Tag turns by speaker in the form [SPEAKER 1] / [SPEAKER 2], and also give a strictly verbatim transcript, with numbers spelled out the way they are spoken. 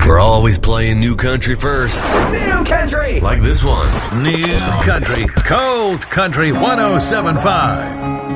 [SPEAKER 1] We're always playing new country first.
[SPEAKER 2] New country!
[SPEAKER 1] Like this one.
[SPEAKER 3] New country. Cold Country one oh seven point five.